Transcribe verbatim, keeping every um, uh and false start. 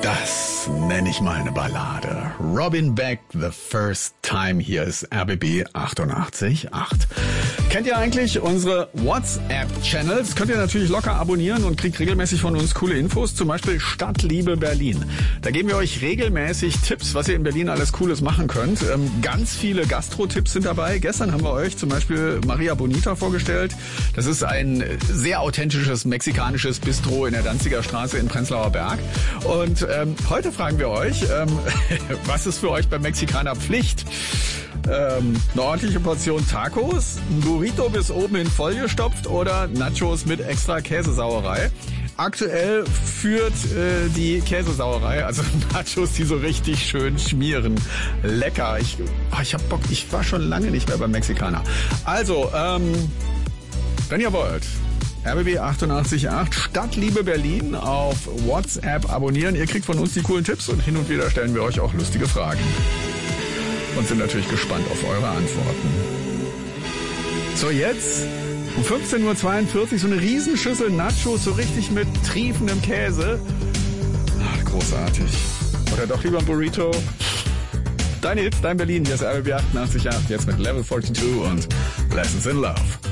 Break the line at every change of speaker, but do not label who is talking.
Das nenne ich mal eine Ballade. Robin Beck, The First Time. Hier ist R B B achtundachtzig Komma acht. Kennt ihr eigentlich unsere WhatsApp-Channels? Könnt ihr natürlich locker abonnieren und kriegt regelmäßig von uns coole Infos. Zum Beispiel Stadtliebe Berlin. Da geben wir euch regelmäßig Tipps, was ihr in Berlin alles Cooles machen könnt. Ähm, ganz viele Gastro-Tipps sind dabei. Gestern haben wir euch zum Beispiel Maria Bonita vorgestellt. Das ist ein sehr authentisches mexikanisches Bistro in der Danziger Straße in Prenzlauer Berg. Und ähm, heute fragen wir euch, ähm, was ist für euch beim Mexikaner Pflicht? Ähm, eine ordentliche Portion Tacos, ein Burrito bis oben hin vollgestopft oder Nachos mit extra Käsesauerei. Aktuell führt äh, die Käsesauerei, also Nachos, die so richtig schön schmieren. Lecker. Ich, oh, ich hab Bock, ich war schon lange nicht mehr beim Mexikaner. Also, ähm, wenn ihr wollt, R B B achtundachtzig Komma acht, Stadtliebe Berlin auf WhatsApp abonnieren. Ihr kriegt von uns die coolen Tipps und hin und wieder stellen wir euch auch lustige Fragen. Und sind natürlich gespannt auf eure Antworten. So, jetzt um fünfzehn Uhr zweiundvierzig so eine Riesenschüssel Nachos, so richtig mit triefendem Käse. Ach, großartig. Oder doch lieber ein Burrito. Deine Hits, dein Berlin, hier ist R B B achtundachtzig Komma acht, jetzt mit Level zweiundvierzig und Lessons in Love.